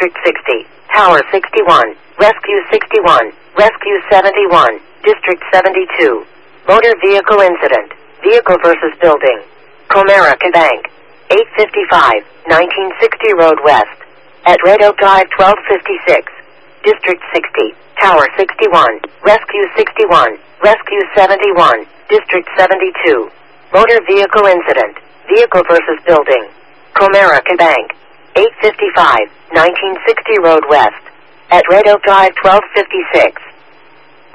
District 60, Tower 61, Rescue 61, Rescue 71, District 72. Motor vehicle incident. Vehicle versus building. Comerica Bank. 855, 1960 Road West. At Red Oak Drive 1256. District 60, Tower 61, Rescue 61, Rescue 71, District 72. Motor vehicle incident. Vehicle versus building. Comerica Bank. 855, 1960 Road West. At Red Oak Drive 1256.